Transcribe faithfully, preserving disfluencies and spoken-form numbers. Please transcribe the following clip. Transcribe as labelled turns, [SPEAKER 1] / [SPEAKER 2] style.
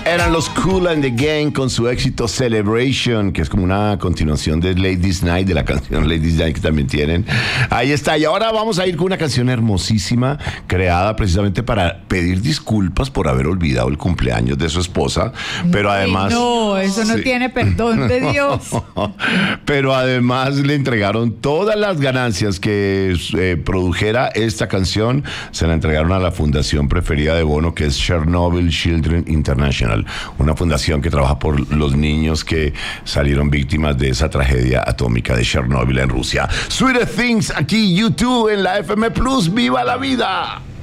[SPEAKER 1] Eran los Kool and the Gang con su éxito Celebration, que es como una continuación de Ladies Night, de la canción Ladies Night que también tienen. Ahí está. Y ahora vamos a ir con una canción hermosísima, creada precisamente para pedir disculpas por haber olvidado el cumpleaños de su esposa. Pero además...
[SPEAKER 2] No, eso no
[SPEAKER 1] sí.
[SPEAKER 2] tiene perdón de Dios.
[SPEAKER 1] Pero además le entregaron todas las ganancias que eh, produjera esta canción, se la entregaron a la fundación preferida de Bono, que es Chernobyl Children International, una fundación que trabaja por los niños que salieron víctimas de esa tragedia atómica de Chernobyl en Rusia. Sweeter Things, aquí YouTube en la F M Plus. ¡Viva la vida!